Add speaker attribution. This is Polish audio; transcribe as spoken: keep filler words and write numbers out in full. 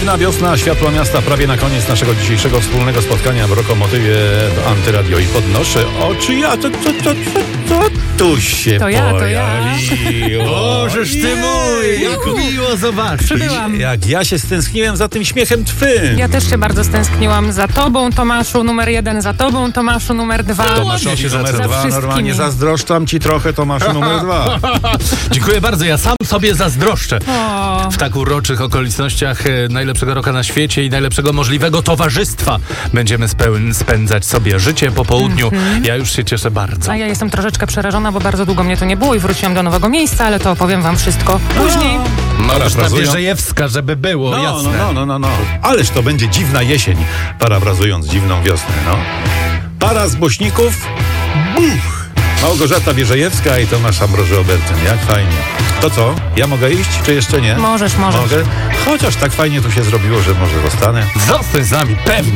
Speaker 1: Dziwna wiosna, światła miasta, prawie na koniec naszego dzisiejszego wspólnego spotkania w Rokomotywie Antyradio i podnoszę oczy. Ja to, to, to, to, to tu się
Speaker 2: To ja, to ja.
Speaker 1: pojawiło.
Speaker 3: O, żeż ty mój, jak miło zobaczyć.
Speaker 2: Przybyłam.
Speaker 1: Jak ja się stęskniłem za tym śmiechem twym.
Speaker 2: Ja też się bardzo stęskniłam za tobą, Tomaszu, numer jeden, za tobą, Tomaszu, numer dwa.
Speaker 1: Tomaszowi
Speaker 3: Za
Speaker 1: numer dwa,
Speaker 2: wszystkimi.
Speaker 1: normalnie zazdroszczam ci trochę, Tomaszu numer dwa.
Speaker 3: Dziękuję bardzo, ja sam sobie zazdroszczę.
Speaker 2: O.
Speaker 3: W tak uroczych okolicznościach e, najlepszego roka na świecie i najlepszego możliwego towarzystwa będziemy speł- spędzać sobie życie po południu. Mm-hmm. Ja już się cieszę bardzo.
Speaker 2: A ja jestem troszeczkę przerażona, bo bardzo długo mnie tu nie było i wróciłam do nowego miejsca, ale to opowiem wam wszystko później.
Speaker 3: Możesz na
Speaker 1: Parafrazują-
Speaker 3: Wierzejewska, żeby było,
Speaker 1: No, no,
Speaker 3: jasne.
Speaker 1: no, no, no, no. Ależ to będzie dziwna jesień, parafrazując dziwną wiosnę, no. Para z Bośników, buch! Małgorzata Wierzejewska i Tomasz Ambroży-Obertyn, jak fajnie. To co, ja mogę iść, czy jeszcze nie?
Speaker 2: Możesz, możesz.
Speaker 1: Mogę? Chociaż tak fajnie tu się zrobiło, że może zostanę.
Speaker 3: Zostań z nami, pewnie.